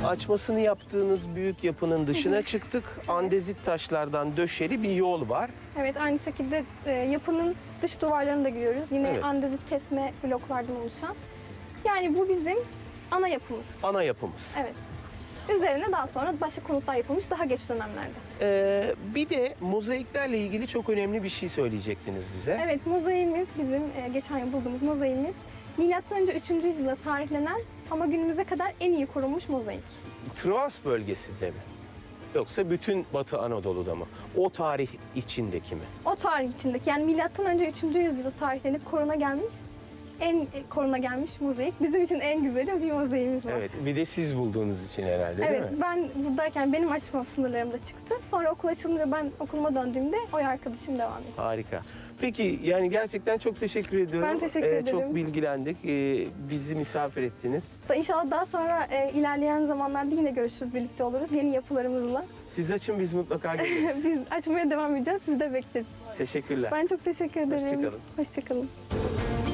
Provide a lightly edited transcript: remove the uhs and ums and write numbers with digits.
Açmasını yaptığınız büyük yapının dışına çıktık. Andezit taşlardan döşeli bir yol var. Evet, aynı şekilde yapının dış duvarlarını da giriyoruz. Yine Evet. andezit kesme bloklardan oluşan. Yani bu bizim ana yapımız. Ana yapımız. Evet. Üzerine daha sonra başka konutlar yapılmış daha geç dönemlerde. Bir de mozaiklerle ilgili çok önemli bir şey söyleyecektiniz bize. Evet, mozaiğimiz bizim geçen yıl bulduğumuz mozaiğimiz milattan önce 3. yüzyılda tarihlenen ama günümüze kadar en iyi korunmuş mozaik. Troas bölgesinde mi? Yoksa bütün Batı Anadolu'da mı? O tarih içindeki mi? O tarih içindeki, yani milattan önce 3. yüzyılda tarihlenip koruna gelmiş mozaik. Bizim için en güzeli bir mozaiğimiz var. Evet, bir de siz bulduğunuz için herhalde değil Evet, mi? ben buradayken benim açma sınırlarımda çıktı. Sonra okul açılınca ben okuluma döndüğümde o arkadaşım devam etti. Harika. Peki yani gerçekten çok teşekkür ediyorum. Ben teşekkür ederim. Çok bilgilendik. Bizi misafir ettiniz. İnşallah daha sonra ilerleyen zamanlarda yine görüşürüz, birlikte oluruz yeni yapılarımızla. Siz açın, biz mutlaka geliriz. Biz açmaya devam edeceğiz, sizi de bekleriz. Teşekkürler. Ben çok teşekkür ederim. Hoşça kalın. Hoşça kalın.